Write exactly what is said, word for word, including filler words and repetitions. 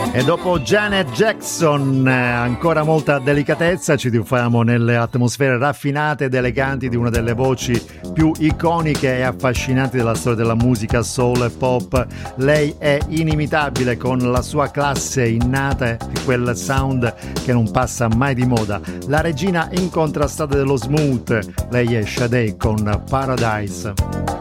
E dopo Janet Jackson, ancora molta delicatezza, ci tuffiamo nelle atmosfere raffinate ed eleganti di una delle voci più iconiche e affascinanti della storia della musica soul e pop. Lei è inimitabile con la sua classe innata e quel sound che non passa mai di moda. La regina incontrastata dello smooth, lei è Sade con Paradise.